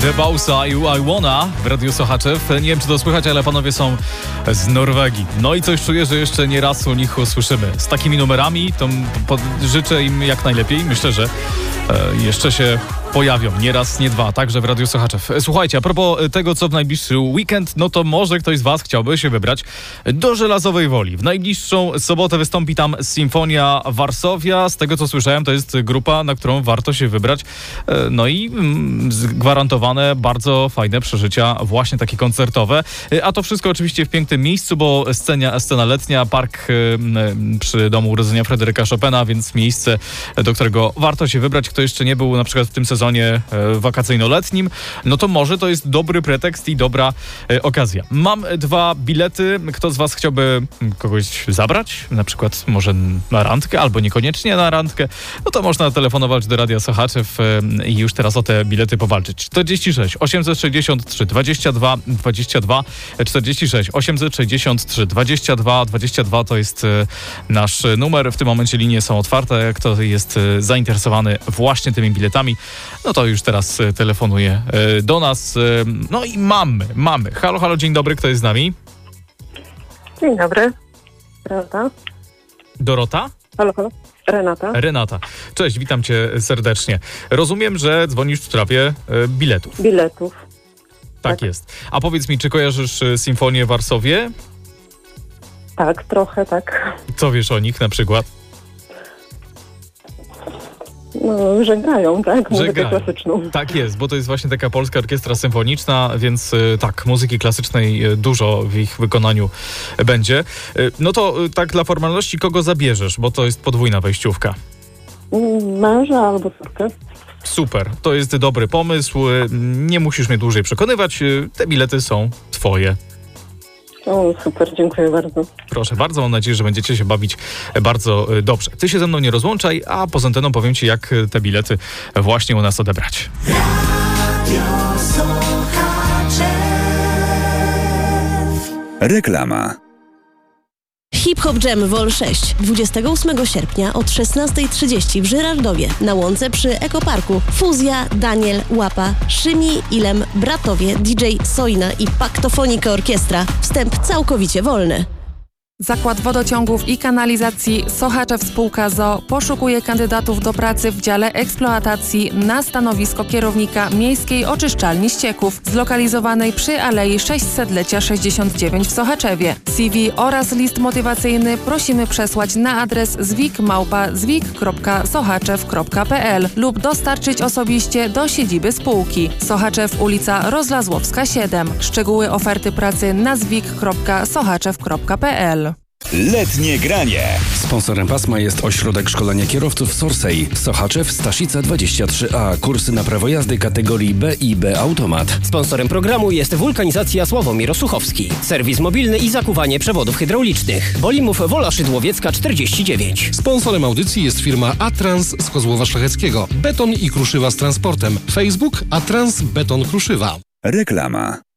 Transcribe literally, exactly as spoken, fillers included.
Debausa i I Wanna w Radiu Sochaczew. Nie wiem, czy to słychać, ale panowie są z Norwegii. No i coś czuję, że jeszcze nie raz u nich usłyszymy. Z takimi numerami to pod, życzę im jak najlepiej. Myślę, że e, jeszcze się pojawią. Nie raz, nie dwa, także w Radiu Sochaczew. Słuchajcie, a propos tego, co w najbliższy weekend, no to może ktoś z was chciałby się wybrać do Żelazowej Woli. W najbliższą sobotę wystąpi tam Sinfonia Varsovia. Z tego, co słyszałem, to jest grupa, na którą warto się wybrać. No i mm, gwarantowane bardzo fajne przeżycia, właśnie takie koncertowe. A to wszystko oczywiście w pięknym miejscu, bo scena, scena letnia, park y, przy domu urodzenia Fryderyka Chopina, więc miejsce, do którego warto się wybrać. Kto jeszcze nie był na przykład w tym sezonie wakacyjno-letnim, no to może to jest dobry pretekst i dobra e, okazja. Mam dwa bilety. Kto z was chciałby kogoś zabrać? Na przykład może na randkę, albo niekoniecznie na randkę? No to można telefonować do Radia Sochaczew e, i już teraz o te bilety powalczyć. czterdzieści sześć osiemset sześćdziesiąt trzy dwadzieścia dwa dwadzieścia dwa czterdzieści sześć osiemset sześćdziesiąt trzy dwadzieścia dwa dwadzieścia dwa to jest e, nasz numer. W tym momencie linie są otwarte. Kto jest e, zainteresowany właśnie tymi biletami, no to już teraz telefonuje do nas. No i mamy, mamy. Halo, halo, dzień dobry, kto jest z nami? Dzień dobry. Renata. Dorota? Halo, halo. Renata. Renata. Cześć, witam cię serdecznie. Rozumiem, że dzwonisz w sprawie biletów. Biletów. Tak, tak jest. A powiedz mi, czy kojarzysz Sinfonię Warsowię? Tak, trochę tak. Co wiesz o nich na przykład? No, że grają, tak? Muzykę grają. klasyczną. Tak jest, bo to jest właśnie taka polska orkiestra symfoniczna, więc y, tak, muzyki klasycznej y, dużo w ich wykonaniu będzie. Y, no to y, tak dla formalności, kogo zabierzesz, bo to jest podwójna wejściówka. Męża albo córkę. Super, to jest dobry pomysł. Y, nie musisz mnie dłużej przekonywać, y, te bilety są twoje. O, super, dziękuję bardzo. Proszę bardzo, mam nadzieję, że będziecie się bawić bardzo dobrze. Ty się ze mną nie rozłączaj, a poza anteną powiem ci, jak te bilety właśnie u nas odebrać. Reklama. Hip Hop Jam Vol sześć dwudziestego ósmego sierpnia od szesnastej trzydzieści w Żyrardowie na Łące przy Ekoparku. Fuzja, Daniel, Łapa, Szymi, Ilem, Bratowie, D J Soina i Paktofonika Orkiestra. Wstęp całkowicie wolny. Zakład Wodociągów i Kanalizacji Sochaczew Spółka z o o poszukuje kandydatów do pracy w dziale eksploatacji na stanowisko kierownika Miejskiej Oczyszczalni Ścieków zlokalizowanej przy Alei sześćsetlecia sześćdziesiąt dziewięć w Sochaczewie. C V oraz list motywacyjny prosimy przesłać na adres zwik małpa zwik kropka sochaczew kropka p l lub dostarczyć osobiście do siedziby spółki. Sochaczew, ulica Rozlazłowska siedem. Szczegóły oferty pracy na zwik kropka sochaczew kropka p l. Letnie granie. Sponsorem pasma jest Ośrodek Szkolenia Kierowców Sorsej. Sochaczew, Staszica dwadzieścia trzy A. Kursy na prawo jazdy kategorii B i B Automat. Sponsorem programu jest Wulkanizacja Sławomir Osuchowski. Serwis mobilny i zakuwanie przewodów hydraulicznych. Bolimów Wola Szydłowiecka czterdzieści dziewięć. Sponsorem audycji jest firma Atrans z Kozłowa Szlacheckiego. Beton i kruszywa z transportem. Facebook Atrans Beton Kruszywa. Reklama.